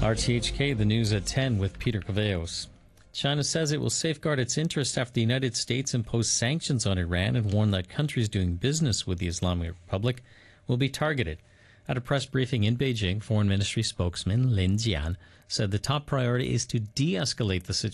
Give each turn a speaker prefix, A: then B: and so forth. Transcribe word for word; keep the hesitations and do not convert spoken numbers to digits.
A: R T H K, the news at ten with Peter Caveos. China says it will safeguard its interests after the United States imposed sanctions on Iran and warned that countries doing business with the Islamic Republic will be targeted. At a press briefing in Beijing, Foreign Ministry spokesman Lin Jian said the top priority is to de-escalate the situation